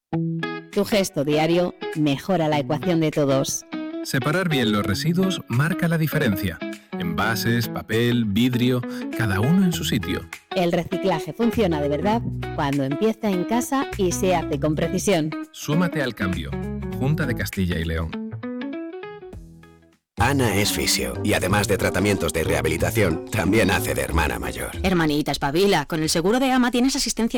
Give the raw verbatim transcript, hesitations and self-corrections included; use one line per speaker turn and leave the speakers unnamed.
Tu gesto diario mejora la ecuación de todos.
Separar bien los residuos marca la diferencia. Envases, papel, vidrio, cada uno en su sitio.
El reciclaje funciona de verdad cuando empieza en casa y se hace con precisión.
Súmate al cambio. Junta de Castilla y León.
Ana es fisio y además de tratamientos de rehabilitación, también hace de hermana mayor.
Hermanita, espabila. Con el seguro de AMA tienes asistencia